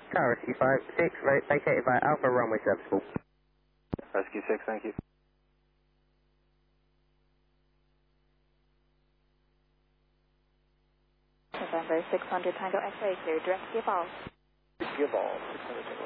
Tower Rescue 56, vacated by Alpha Runway Serviceable. Rescue 6, thank you. November 600 Tango X-ray, clear direct give off. Give all, 600